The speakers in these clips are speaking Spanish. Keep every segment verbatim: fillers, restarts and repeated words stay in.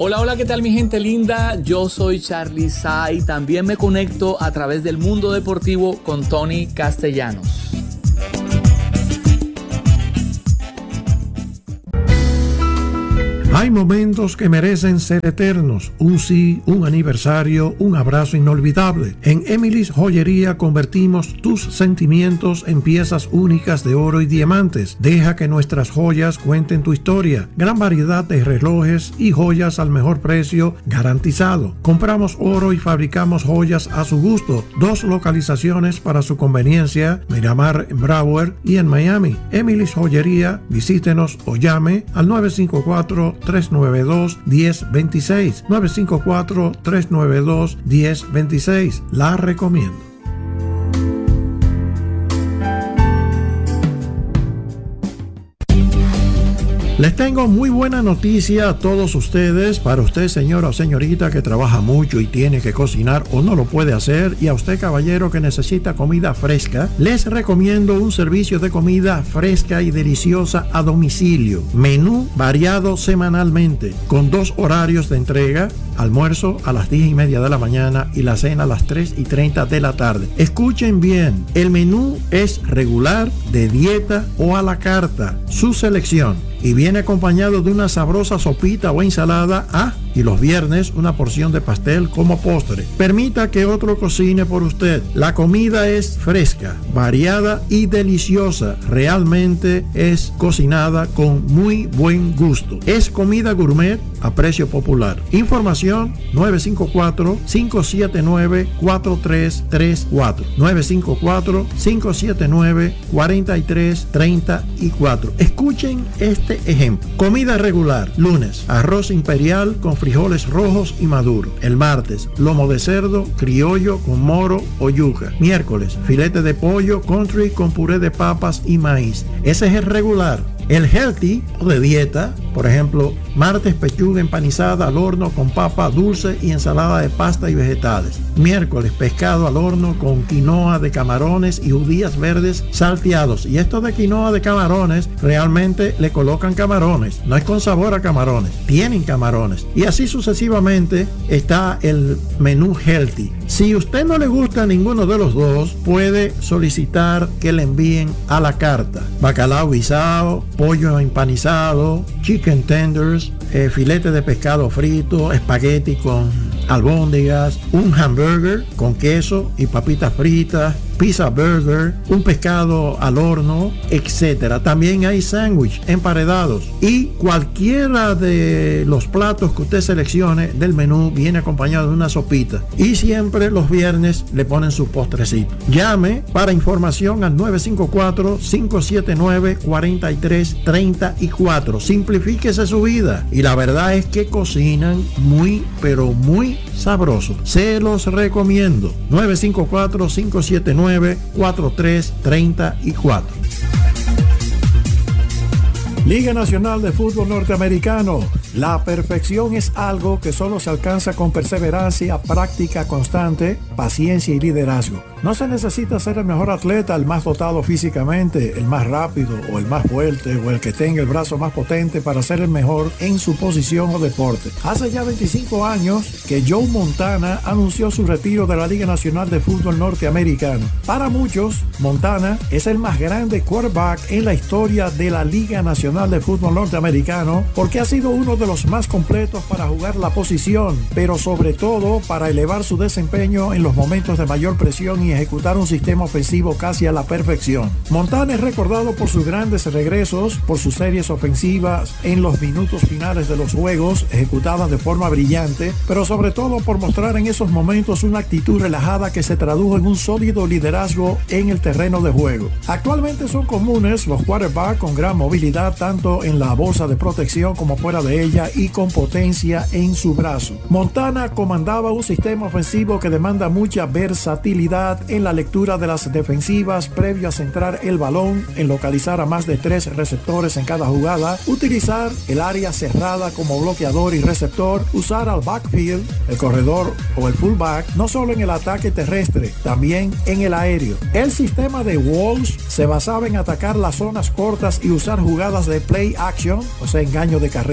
Hola, hola, ¿qué tal mi gente linda? Yo soy Charlie Sa y también me conecto a través del mundo deportivo con Tony Castellanos. Hay momentos que merecen ser eternos, un sí, un aniversario, un abrazo inolvidable. En Emily's Joyería convertimos tus sentimientos en piezas únicas de oro y diamantes. Deja que nuestras joyas cuenten tu historia. Gran variedad de relojes y joyas al mejor precio garantizado. Compramos oro y fabricamos joyas a su gusto. Dos localizaciones para su conveniencia, Miramar en Broward y en Miami. Emily's Joyería, visítenos o llame al nueve cinco cuatro, tres nueve dos, uno cero dos seis, nueve cinco cuatro, tres nueve dos, uno cero dos seis. La recomiendo. Les tengo muy buena noticia a todos ustedes, para usted señora o señorita que trabaja mucho y tiene que cocinar o no lo puede hacer, y a usted caballero que necesita comida fresca, les recomiendo un servicio de comida fresca y deliciosa a domicilio. Menú variado semanalmente, con dos horarios de entrega: almuerzo a las diez y media de la mañana y la cena a las tres y treinta de la tarde. Escuchen bien, el menú es regular, de dieta o a la carta, su selección, y viene acompañado de una sabrosa sopita o ensalada. Ah, y los viernes una porción de pastel como postre. Permita que otro cocine por usted. La comida es fresca, variada y deliciosa. Realmente es cocinada con muy buen gusto. Es comida gourmet a precio popular. Información nueve cinco cuatro, cinco siete nueve, cuatro tres tres cuatro, nueve cinco cuatro, cinco siete nueve, cuatro tres tres cuatro. Escuchen este ejemplo. Comida regular: lunes, arroz imperial con frijoles rojos y maduros. El martes, lomo de cerdo criollo con moro o yuca. Miércoles, filete de pollo country con puré de papas y maíz. Ese es el regular. El healthy o de dieta, por ejemplo, martes, pechuga empanizada al horno con papa dulce y ensalada de pasta y vegetales. Miércoles, pescado al horno con quinoa de camarones y judías verdes salteados. Y esto de quinoa de camarones, realmente le colocan camarones. No es con sabor a camarones, tienen camarones. Y así sucesivamente está el menú healthy. Si usted no le gusta ninguno de los dos, puede solicitar que le envíen a la carta bacalao guisado, pollo empanizado, chicken tenders, eh, filete de pescado frito, espagueti con albóndigas, un hamburger con queso y papitas fritas, pizza burger, un pescado al horno, etcétera. También hay sándwich emparedados, y cualquiera de los platos que usted seleccione del menú viene acompañado de una sopita, y siempre los viernes le ponen su postrecito. Llame para información al nueve cinco cuatro, cinco siete nueve, cuatro tres tres cuatro. Simplifíquese su vida, y la verdad es que cocinan muy pero muy sabroso. Se los recomiendo. nueve cinco cuatro, cinco siete nueve, cuatro tres tres cuatro. Liga Nacional de Fútbol Norteamericano. La perfección es algo que solo se alcanza con perseverancia, práctica constante, paciencia y liderazgo. No se necesita ser el mejor atleta, el más dotado físicamente, el más rápido o el más fuerte o el que tenga el brazo más potente para ser el mejor en su posición o deporte. Hace ya veinticinco años que Joe Montana anunció su retiro de la Liga Nacional de Fútbol Norteamericano. Para muchos, Montana es el más grande quarterback en la historia de la Liga Nacional de Fútbol Norteamericano, porque ha sido uno de los más completos para jugar la posición, pero sobre todo para elevar su desempeño en los momentos de mayor presión y ejecutar un sistema ofensivo casi a la perfección. Montana es recordado por sus grandes regresos, por sus series ofensivas en los minutos finales de los juegos, ejecutadas de forma brillante, pero sobre todo por mostrar en esos momentos una actitud relajada que se tradujo en un sólido liderazgo en el terreno de juego. Actualmente son comunes los quarterbacks con gran movilidad tanto en la bolsa de protección como fuera de ella, y con potencia en su brazo. Montana comandaba un sistema ofensivo que demanda mucha versatilidad en la lectura de las defensivas previo a centrar el balón, en localizar a más de tres receptores en cada jugada, utilizar el área cerrada como bloqueador y receptor, usar al backfield, el corredor o el fullback, no solo en el ataque terrestre, también en el aéreo. El sistema de Walsh se basaba en atacar las zonas cortas y usar jugadas de play action, o sea, engaño de carrera. En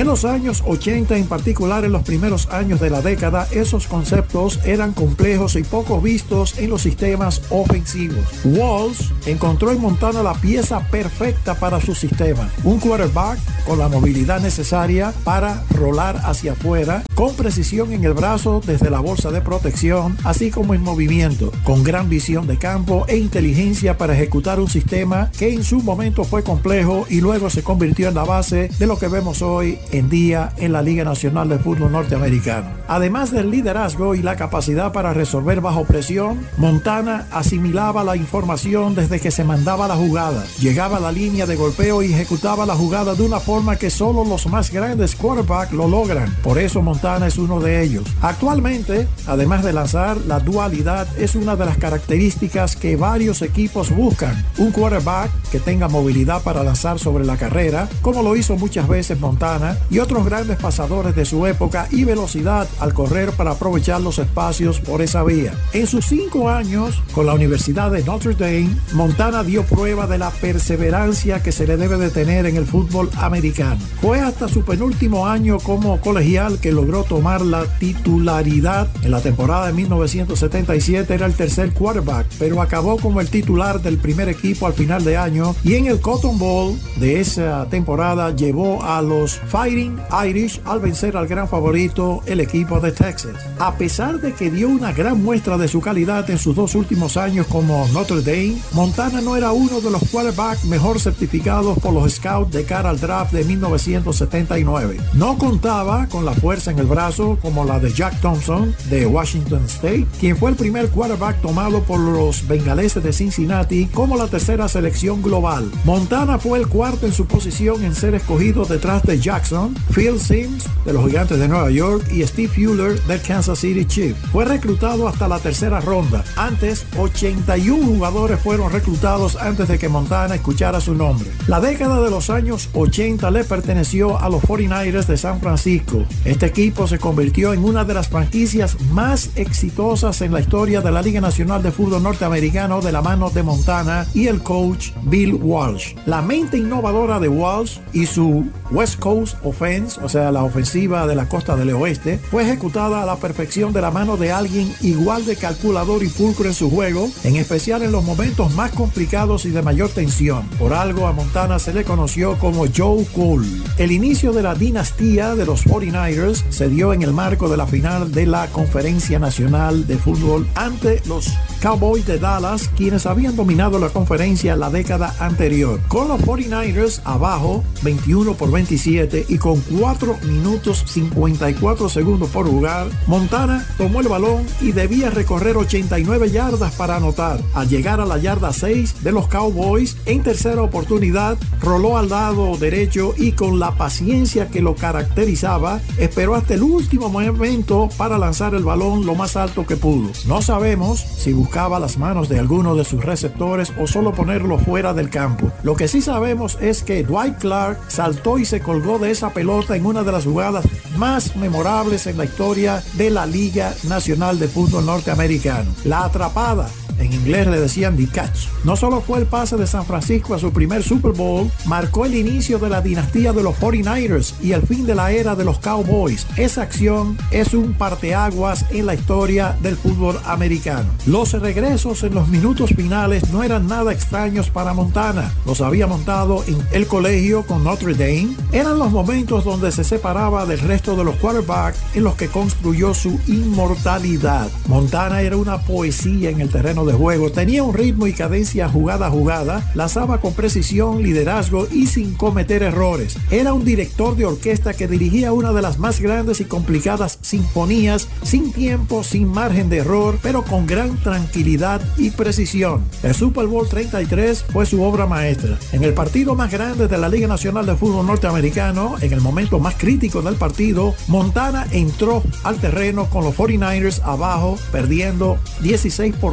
En los años ochenta, en particular en los primeros años de la década, esos conceptos eran complejos y poco vistos en los sistemas ofensivos. Walsh encontró en Montana la pieza perfecta para su sistema, un quarterback con la movilidad necesaria para rolar hacia afuera, con precisión en el brazo desde la bolsa de protección, así como en movimiento, con gran visión de campo e inteligencia para ejecutar un sistema que en su momento fue complejo y luego se convirtió en la base de lo que vemos hoy en día en la Liga Nacional de Fútbol Norteamericano. Además del liderazgo y la capacidad para resolver bajo presión, Montana asimilaba la información desde que se mandaba la jugada, llegaba a la línea de golpeo y ejecutaba la jugada de una forma que solo los más grandes quarterbacks lo logran. Por eso Montana es uno de ellos. Actualmente, además de lanzar, la dualidad es una de las características que varios equipos buscan. Un quarterback que tenga movilidad para lanzar sobre la carrera, como lo hizo muchas veces Montana, y otros grandes pasadores de su época, y velocidad al correr para aprovechar los espacios por esa vía. En sus cinco años con la Universidad de Notre Dame, Montana dio prueba de la perseverancia que se le debe de tener en el fútbol americano. Fue hasta su penúltimo año como colegial que logró tomar la titularidad. En la temporada de mil novecientos setenta y siete era el tercer quarterback, pero acabó como el titular del primer equipo al final de año, y en el Cotton Bowl de esa temporada llevó a los Fighting Irish al vencer al gran favorito, el equipo de Texas. A pesar de que dio una gran muestra de su calidad en sus dos últimos años como Notre Dame, Montana no era uno de los quarterbacks mejor certificados por los scouts de cara al draft de mil novecientos setenta y nueve. No contaba con la fuerza en el brazo como la de Jack Thompson de Washington State, quien fue el primer quarterback tomado por los Bengaleses de Cincinnati como la tercera selección global. Montana fue el cuarto en su posición en ser escogido detrás de Jackson, Phil Simms de los Gigantes de Nueva York y Steve Fuller del Kansas City Chiefs. Fue reclutado hasta la tercera ronda. Antes, ochenta y uno jugadores fueron reclutados antes de que Montana escuchara su nombre. La década de los años ochenta le perteneció a los cuarenta y nueve ers de San Francisco. Este equipo se convirtió en una de las franquicias más exitosas en la historia de la Liga Nacional de Fútbol Norteamericano de la mano de Montana y el coach Bill Walsh. La mente innovadora de Walsh y su West Coast Offense, o sea, la ofensiva de la costa del oeste, fue ejecutada a la perfección de la mano de alguien igual de calculador y pulcro en su juego, en especial en los momentos más complicados y de mayor tensión. Por algo a Montana se le conoció como Joe Cool. El inicio de la dinastía de los cuarenta y nueve ers se dio en el marco de la final de la Conferencia Nacional de Fútbol ante los Cowboys de Dallas, quienes habían dominado la conferencia la década anterior. Con los cuarenta y nueve ers abajo veintiuno por veintisiete y con cuatro minutos cincuenta y cuatro segundos por jugar, Montana tomó el balón y debía recorrer ochenta y nueve yardas para anotar. Al llegar a la yarda seis de los Cowboys, en tercera oportunidad, roló al lado derecho y con la paciencia que lo caracterizaba, esperó hasta el último momento para lanzar el balón lo más alto que pudo. No sabemos si buscaba las manos de alguno de sus receptores o solo ponerlo fuera del campo. Lo que sí sabemos es que Dwight Clark saltó y se colgó de esa pelota en una de las jugadas más memorables en la historia de la Liga Nacional de Fútbol Norteamericano. La atrapada, en inglés le decían the catch. No solo fue el pase de San Francisco a su primer Super Bowl, marcó el inicio de la dinastía de los cuarenta y nueve ers y el fin de la era de los Cowboys. Esa acción es un parteaguas en la historia del fútbol americano. Los regresos en los minutos finales no eran nada extraños para Montana. Los había montado en el colegio con Notre Dame. Eran los momentos donde se separaba del resto de los quarterbacks en los que construyó su inmortalidad. Montana era una poesía en el terreno de juego, tenía un ritmo y cadencia jugada a jugada, lanzaba con precisión, liderazgo y sin cometer errores. Era un director de orquesta que dirigía una de las más grandes y complicadas sinfonías, sin tiempo, sin margen de error, pero con gran tranquilidad y precisión. El Super Bowl treinta y tres fue su obra maestra. En el partido más grande de la Liga Nacional de Fútbol Norteamericano, en el momento más crítico del partido, Montana entró al terreno con los cuarenta y nueve ers abajo, perdiendo dieciséis por trece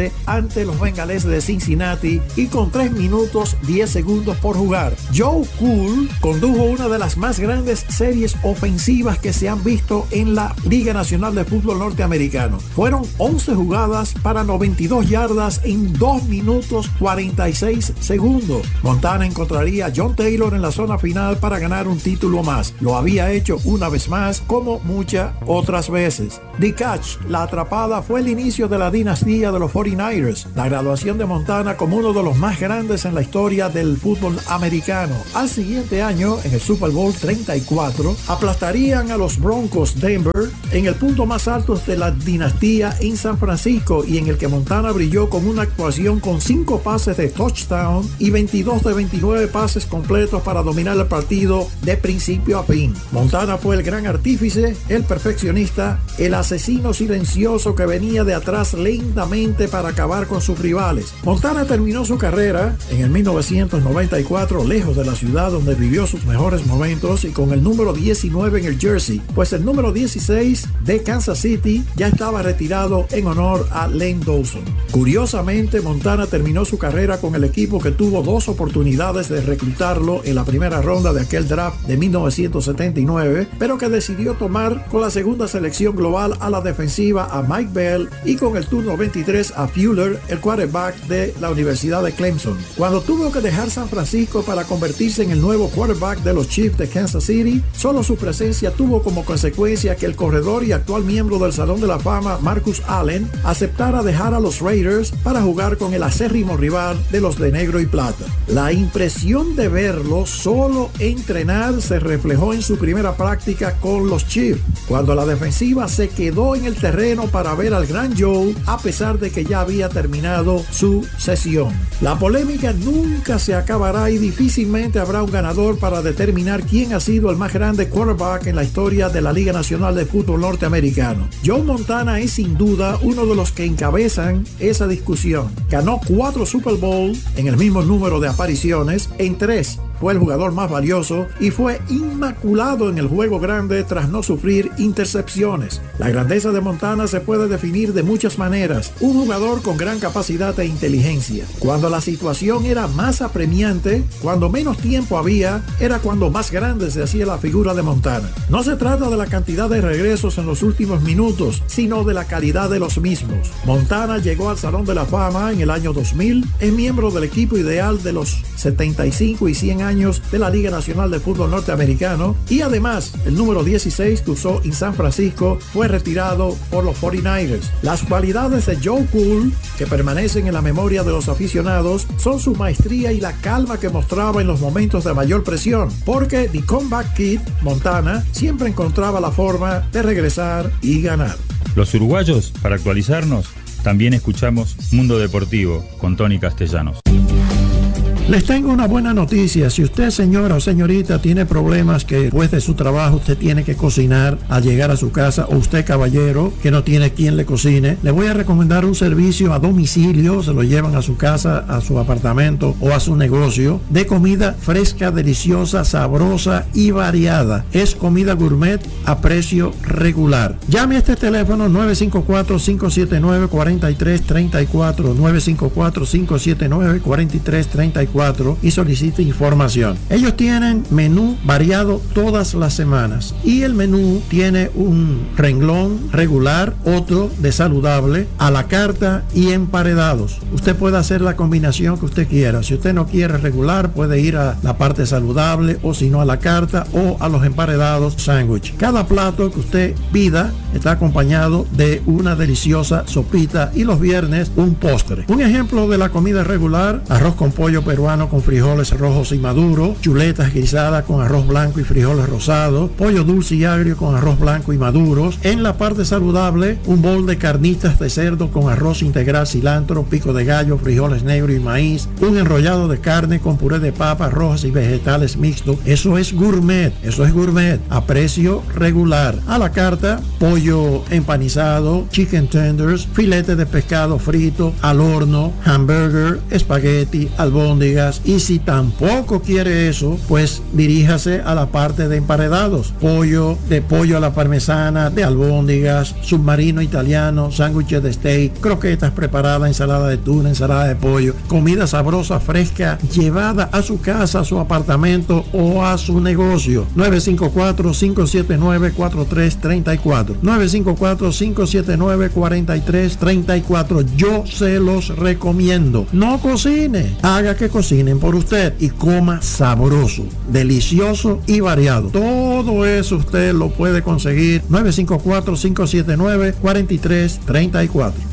base ante los Bengales de Cincinnati y con tres minutos diez segundos por jugar. Joe Cool condujo una de las más grandes series ofensivas que se han visto en la Liga Nacional de Fútbol Norteamericano. Fueron once jugadas para noventa y dos yardas en dos minutos cuarenta y seis segundos. Montana encontraría a John Taylor en la zona final para ganar un título más. Lo había hecho una vez más, como muchas otras veces. The Catch, la atrapada, fue el inicio de la dinastía de los cuarenta y nueve ers, la graduación de Montana como uno de los más grandes en la historia del fútbol americano. Al siguiente año, en el Super Bowl treinta y cuatro, aplastarían a los Broncos Denver en el punto más alto de la dinastía en San Francisco, y en el que Montana brilló con una actuación con cinco pases de touchdown y veintidós de veintinueve pases completos para dominar el partido de principio a fin. Montana fue el gran artífice, el perfeccionista, el asesino silencioso que venía de atrás lentamente para acabar con sus rivales. Montana terminó su carrera en el mil novecientos noventa y cuatro lejos de la ciudad donde vivió sus mejores momentos y con el número diecinueve en el jersey, pues el número dieciséis de Kansas City ya estaba retirado en honor a Len Dawson. Curiosamente, Montana terminó su carrera con el equipo que tuvo dos oportunidades de reclutarlo en la primera ronda de aquel draft de mil novecientos setenta y nueve, pero que decidió tomar con la segunda selección global a la defensiva a Mike Bell y con el turno veintitrés a Fuller, el quarterback de la Universidad de Clemson. Cuando tuvo que dejar San Francisco para convertirse en el nuevo quarterback de los Chiefs de Kansas City, solo su presencia tuvo como consecuencia que el corredor y actual miembro del Salón de la Fama Marcus Allen aceptara dejar a los Raiders para jugar con el acérrimo rival de los de negro y plata. La impresión de verlo solo entrenar se reflejó en su primera práctica con los Chiefs, cuando la defensiva se quedó en el terreno para ver al gran Joe a pesar de que ya había terminado su sesión. La polémica nunca se acabará y difícilmente habrá un ganador para determinar quién ha sido el más grande quarterback en la historia de la Liga Nacional de Fútbol Norteamericano. Joe Montana es sin duda uno de los que encabezan esa discusión. Ganó cuatro Super Bowl en el mismo número de apariciones, en tres fue el jugador más valioso y fue inmaculado en el juego grande tras no sufrir intercepciones. La grandeza de Montana se puede definir de muchas maneras. Un jugador con gran capacidad e inteligencia. Cuando la situación era más apremiante, cuando menos tiempo había, era cuando más grande se hacía la figura de Montana. No se trata de la cantidad de regresos en los últimos minutos, sino de la calidad de los mismos. Montana llegó al Salón de la Fama en el año dos mil, es miembro del equipo ideal de los setenta y cinco y cien años de la Liga Nacional de Fútbol Norteamericano, y además el número dieciséis que usó en San Francisco fue retirado por los cuarenta y nueve ers. Las cualidades de Joe Cool que permanecen en la memoria de los aficionados son su maestría y la calma que mostraba en los momentos de mayor presión, porque The Comeback Kid, Montana, siempre encontraba la forma de regresar y ganar. Los uruguayos, para actualizarnos, también escuchamos Mundo Deportivo con Tony Castellanos. Les tengo una buena noticia. Si usted, señora o señorita, tiene problemas que después de su trabajo usted tiene que cocinar al llegar a su casa, o usted, caballero, que no tiene quien le cocine, le voy a recomendar un servicio a domicilio. Se lo llevan a su casa, a su apartamento o a su negocio, de comida fresca, deliciosa, sabrosa y variada. Es comida gourmet a precio regular. Llame a este teléfono nueve cinco cuatro, cinco siete nueve, cuatro tres tres cuatro, nueve cinco cuatro, cinco siete nueve, cuatro tres tres cuatro, y solicite información. Ellos tienen menú variado todas las semanas, y el menú tiene un renglón regular, otro de saludable, a la carta y emparedados. Usted puede hacer la combinación que usted quiera. Si usted no quiere regular, puede ir a la parte saludable, o si no, a la carta o a los emparedados sándwich. Cada plato que usted pida está acompañado de una deliciosa sopita, y los viernes un postre. Un ejemplo de la comida regular: arroz con pollo peruano con frijoles rojos y maduros, chuletas guisadas con arroz blanco y frijoles rosados, pollo dulce y agrio con arroz blanco y maduros. En la parte saludable, un bowl de carnitas de cerdo con arroz integral, cilantro, pico de gallo, frijoles negros y maíz, un enrollado de carne con puré de papas rojas y vegetales mixtos. Eso es gourmet, eso es gourmet a precio regular. A la carta, pollo empanizado, chicken tenders, filete de pescado frito, al horno, hamburger, espagueti, albóndigas, albóndigas. Y si tampoco quiere eso, pues diríjase a la parte de emparedados: pollo, de pollo a la parmesana, de albóndigas, submarino italiano, sándwiches de steak, croquetas preparadas, ensalada de tuna, ensalada de pollo, comida sabrosa, fresca, llevada a su casa, a su apartamento o a su negocio. nueve cinco cuatro, cinco siete nueve, cuatro tres tres cuatro, nueve cinco cuatro, cinco siete nueve, cuatro tres tres cuatro. Yo se los recomiendo. No cocine, haga que cocinen por usted y coma sabroso, delicioso y variado. Todo eso usted lo puede conseguir. nueve cinco cuatro, cinco siete nueve, cuatro tres tres cuatro.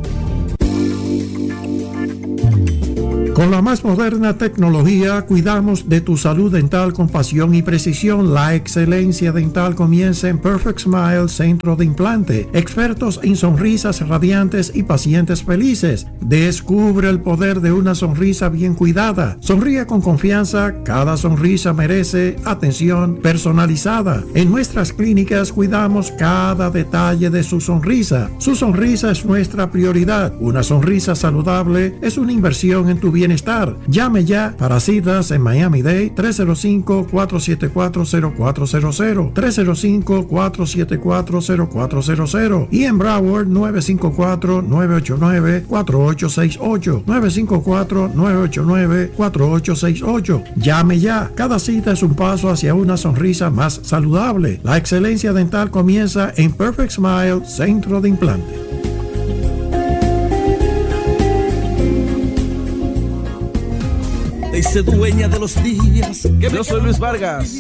Con la más moderna tecnología, cuidamos de tu salud dental con pasión y precisión. La excelencia dental comienza en Perfect Smile Centro de Implante. Expertos en sonrisas radiantes y pacientes felices. Descubre el poder de una sonrisa bien cuidada. Sonríe con confianza. Cada sonrisa merece atención personalizada. En nuestras clínicas cuidamos cada detalle de su sonrisa. Su sonrisa es nuestra prioridad. Una sonrisa saludable es una inversión en tu bienestar. Llame ya para citas en Miami-Dade tres cero cinco, cuatro siete cuatro, cero cuatro cero cero, tres cero cinco, cuatro siete cuatro, cero cuatro cero cero y en Broward nueve cinco cuatro, nueve ocho nueve, cuatro ocho seis ocho, nueve cinco cuatro, nueve ocho nueve, cuatro ocho seis ocho. Llame ya. Cada cita es un paso hacia una sonrisa más saludable. La excelencia dental comienza en Perfect Smile Centro de Implante. Se dueña de los días. Yo soy Luis Vargas